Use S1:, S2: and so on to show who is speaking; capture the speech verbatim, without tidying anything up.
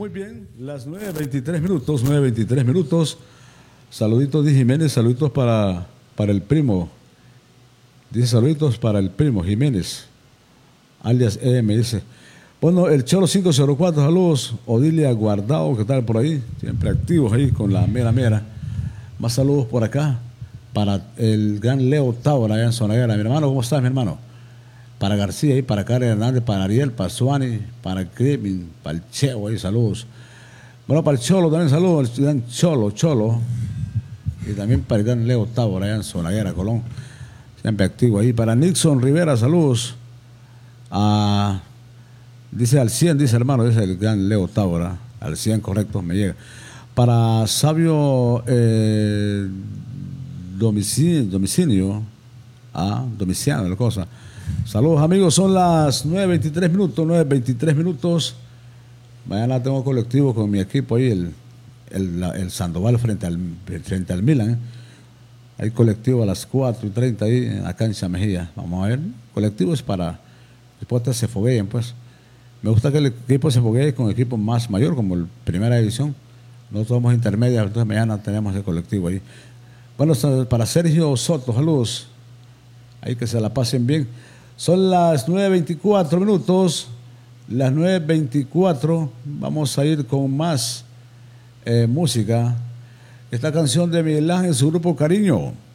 S1: muy bien, las nueve veintitrés minutos, nueve veintitrés minutos. Saluditos de Jiménez, saluditos para, para el primo. Dice saluditos para el primo Jiménez, alias E M, dice. Bueno, el Cholo cinco cero cuatro, saludos. Odilia Guardado, ¿qué tal por ahí? Siempre activos ahí con la mera mera. Más saludos por acá para el gran Leo Taura allá en Sonaguera. Mi hermano, ¿cómo estás, mi hermano? Para García y para Karen Hernández, para Ariel, para Suani, para Crimin, para el Cheo ahí, saludos. Bueno, para el Cholo también saludos, el gran Cholo, Cholo. Y también para el gran Leo Taura allá en Sonaguera, Colón. Siempre activo ahí. Para Nixon Rivera, saludos. A, dice al cien, dice hermano, dice el gran Leo Taura. Al cien, correcto, me llega. Para Sabio eh, domicilio, domicilio, ah, domiciano, la cosa. Saludos amigos, son las nueve veintitrés minutos, nueve veintitrés minutos. Mañana tengo colectivo con mi equipo ahí, el, el, el Sandoval frente al, frente al Milan. ¿eh? Hay colectivo a las cuatro y treinta ahí en la cancha Mejía. Vamos a ver, colectivo es para después se fogueen, pues. Me gusta que el equipo se foguee con equipos más mayor, como el Primera División. Nosotros somos intermedios, entonces mañana tenemos el colectivo ahí. Bueno, para Sergio Soto, saludos. Ahí que se la pasen bien. Son las nueve veinticuatro minutos. Las nueve veinticuatro. Vamos a ir con más eh, música. Esta canción de Miguel Ángel, su grupo Cariño.